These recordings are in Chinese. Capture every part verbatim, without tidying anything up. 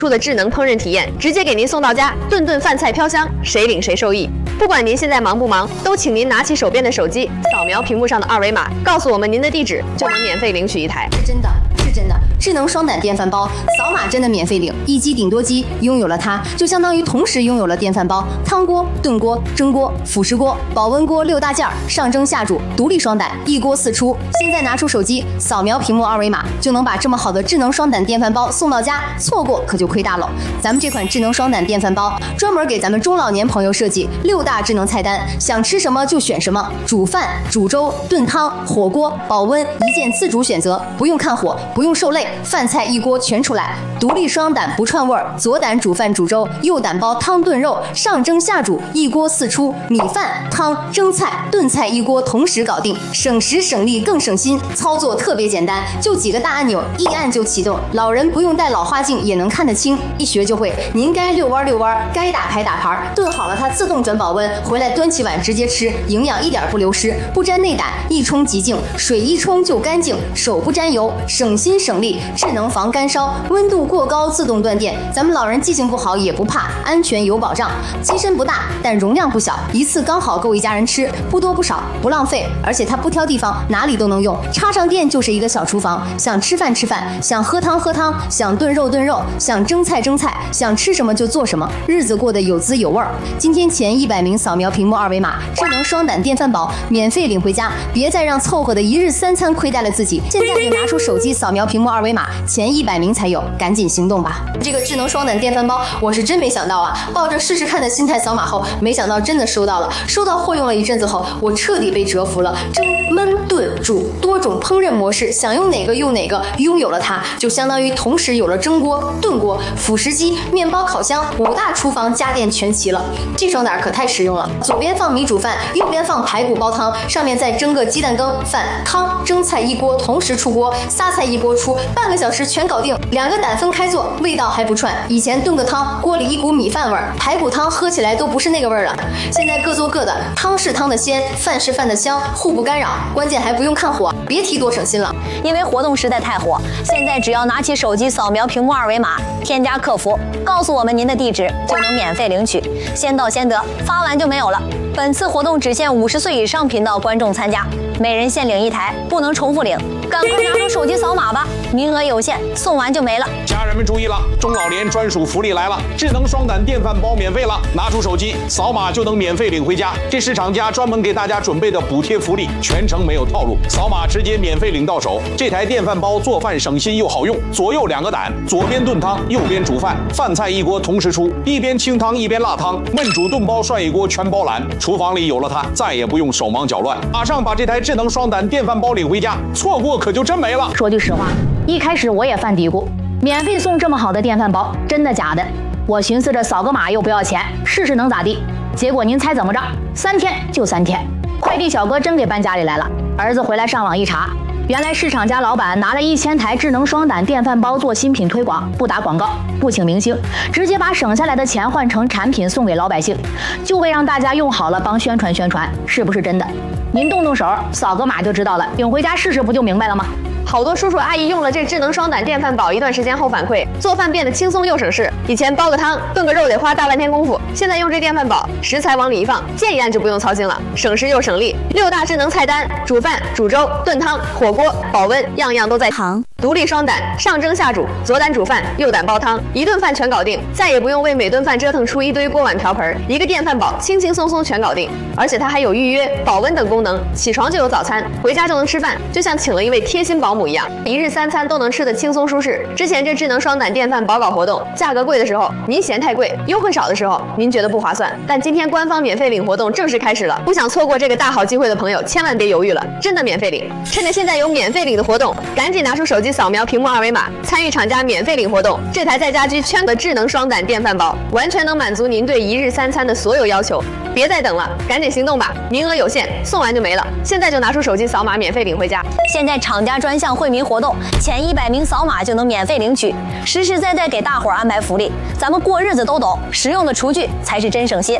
出的智能烹饪体验，直接给您送到家，顿顿饭菜飘香，谁领谁受益。不管您现在忙不忙，都请您拿起手边的手机，扫描屏幕上的二维码，告诉我们您的地址，就能免费领取一台。 是真的，是真的。智能双胆电饭煲，扫码真的免费领，一机顶多机，拥有了它，就相当于同时拥有了电饭煲、汤锅、炖锅、蒸锅、辅食锅、保温锅六大件儿，上蒸下煮，独立双胆，一锅四出。现在拿出手机，扫描屏幕二维码，就能把这么好的智能双胆电饭煲送到家，错过可就亏大了。咱们这款智能双胆电饭煲专门给咱们中老年朋友设计，六大智能菜单，想吃什么就选什么，煮饭、煮粥、炖汤、火锅、保温，一键自主选择，不用看火，不用受累。饭菜一锅全出来，独立双胆不串味儿，左胆煮饭煮粥，右胆煲汤炖肉，上蒸下煮，一锅四出，米饭、汤、蒸菜、炖菜一锅同时搞定，省时省力更省心，操作特别简单，就几个大按钮，一按就启动，老人不用带老花镜也能看得清，一学就会。您该遛弯遛弯，该打牌打牌，炖好了它自动转保温，回来端起碗直接吃，营养一点不流失，不沾内胆，一冲即净，水一冲就干净，手不沾油，省心省力。智能防干烧，温度过高自动断电，咱们老人记性不好也不怕，安全有保障。机身不大，但容量不小，一次刚好够一家人吃，不多不少，不浪费，而且它不挑地方，哪里都能用，插上电就是一个小厨房，想吃饭吃饭，想喝汤喝汤，想炖肉炖肉，想蒸菜蒸菜，想吃什么就做什么，日子过得有滋有味儿。今天前一百名扫描屏幕二维码，智能双胆电饭煲免费领回家，别再让凑合的一日三餐亏待了自己。现在就拿出手机扫描屏幕二维码，前一百名才有，赶紧行动吧！这个智能双胆电饭煲，我是真没想到啊！抱着试试看的心态扫码后，没想到真的收到了。收到货用了一阵子后，我彻底被折服了。蒸、焖、炖、煮多种烹饪模式，想用哪个用哪个。拥有了它，就相当于同时有了蒸锅、炖锅、辅食机、面包烤箱，五大厨房家电全齐了。这双胆可太实用了，左边放米煮饭，右边放排骨煲汤，上面再蒸个鸡蛋羹、饭、汤、蒸菜一锅同时出锅，仨菜一锅出，半个小时全搞定。两个胆分开做，味道还不串。以前炖个汤，锅里一股米饭味儿，排骨汤喝起来都不是那个味儿了。现在各做各的，汤是汤的鲜，饭是饭的香，互不干扰。关键还不用看火，别提多省心了。 因为活动实在太火，现在只要拿起手机扫描屏幕二维码，添加客服，告诉我们您的地址，就能免费领取，先到先得，发完就没有了。本次活动只限五十岁以上频道观众参加，每人限领一台，不能重复领。赶快拿出手机扫码吧，名额有限，送完就没了。 家人们注意了，中老年专属福利来了，智能双胆电饭煲免费了，拿出手机扫码就能免费领回家。这是厂家专门给大家准备的补贴福利，全程没有套路，扫码直接免费领到手。这台电饭煲做饭省心又好用，左右两个胆，左边炖汤，右边煮饭，饭菜一锅同时出，一边清汤一边辣汤，焖煮炖煲涮一锅全包揽。厨房里有了它，再也不用手忙脚乱，马上把这台智能双胆电饭煲领回家，错过可就真没了。 说句实话，一开始我也犯嘀咕，免费送这么好的电饭煲，真的假的？我寻思着扫个码又不要钱，试试能咋地？结果您猜怎么着？三天就三天，快递小哥真给搬家里来了。儿子回来上网一查，原来市场家老板拿了一千台智能双胆电饭煲做新品推广，不打广告，不请明星，直接把省下来的钱换成产品送给老百姓，就为让大家用好了帮宣传宣传，是不是真的？您动动手，扫个码就知道了，领回家试试不就明白了吗？ 好多叔叔阿姨用了这智能双胆电饭煲一段时间后反馈，做饭变得轻松又省事。以前煲个汤、炖个肉得花大半天功夫，现在用这电饭煲，食材往里一放，键一按就不用操心了，省时又省力。六大智能菜单：煮饭、煮粥、炖汤、火锅、保温，样样都在行。独立双胆，上蒸下煮，左胆煮饭，右胆煲汤，一顿饭全搞定，再也不用为每顿饭折腾出一堆锅碗瓢盆。一个电饭煲轻轻松松全搞定，而且它还有预约、保温等功能，起床就有早餐，回家就能吃饭，就像请了一位贴心保姆一样，一日三餐都能吃得轻松舒适。之前这智能双胆电饭煲搞活动，价格贵的时候您嫌太贵，优惠少的时候您觉得不划算，但今天官方免费领活动正式开始了，不想错过这个大好机会的朋友千万别犹豫了，真的免费领！趁着现在有免费领的活动，赶紧拿出手机扫描屏幕二维码，参与厂家免费领活动。这台在家居圈的智能双胆电饭煲，完全能满足您对一日三餐的所有要求。别再等了，赶紧行动吧！名额有限，送完就没了。现在就拿出手机扫码，免费领回家。 现在厂家专项惠民活动，前一百名扫码就能免费领取，实实在在给大伙儿安排福利。咱们过日子都懂，实用的厨具才是真省心。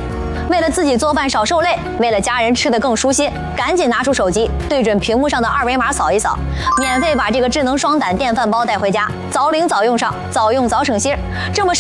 为了自己做饭少受累，为了家人吃得更舒心，赶紧拿出手机，对准屏幕上的二维码扫一扫，免费把这个智能双胆电饭煲带回家，早领早用上，早用早省心。这么